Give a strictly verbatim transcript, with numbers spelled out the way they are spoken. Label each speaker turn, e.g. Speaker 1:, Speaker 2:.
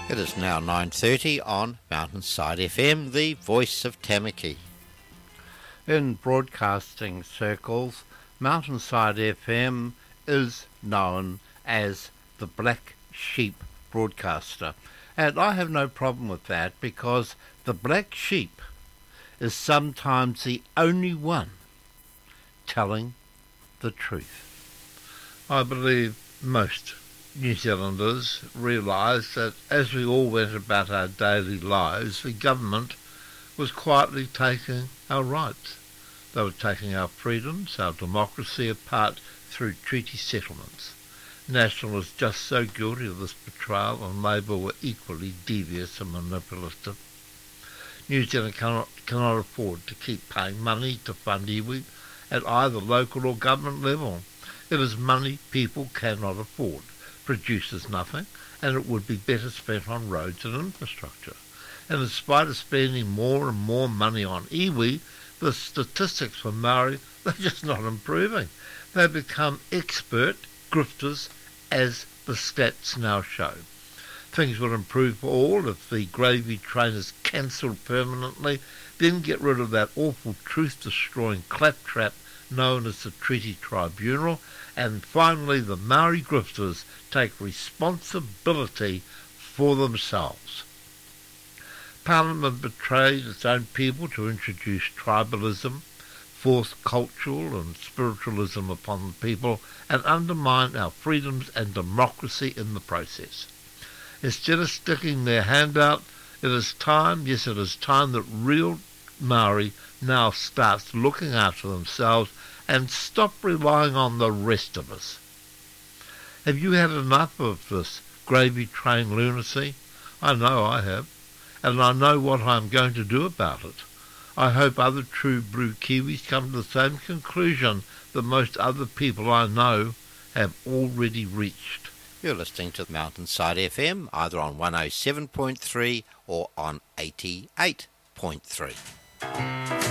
Speaker 1: It is now nine thirty on Mountainside F M, the voice of Tamaki. In broadcasting circles, Mountainside F M is known as the Black Sheep broadcaster. And I have no problem with that, because the black sheep is sometimes the only one telling the truth. I believe most New Zealanders realise that as we all went about our daily lives, the government was quietly taking our rights. They were taking our freedoms, our democracy apart through treaty settlements. Nationalists just so guilty of this betrayal, and Labour were equally devious and manipulative. New Zealand cannot, cannot afford to keep paying money to fund iwi at either local or government level. It is money people cannot afford, produces nothing, and it would be better spent on roads and infrastructure. And in spite of spending more and more money on iwi, the statistics for Māori, they're just not improving. They've become expert grifters, as the stats now show. Things will improve for all if the gravy train is cancelled permanently, then get rid of that awful truth-destroying claptrap known as the Treaty Tribunal, and finally the Māori grifters take responsibility for themselves. Parliament betrayed its own people to introduce tribalism, force cultural and spiritualism upon the people, and undermine our freedoms and democracy in the process. Instead of sticking their hand out, it is time, yes it is time that real Māori now starts looking after themselves and stop relying on the rest of us. Have you had enough of this gravy train lunacy? I know I have, and I know what I am going to do about it. I hope other true blue Kiwis come to the same conclusion that most other people I know have already reached. You're listening to Mountainside F M, either on one oh seven point three or on eighty-eight point three.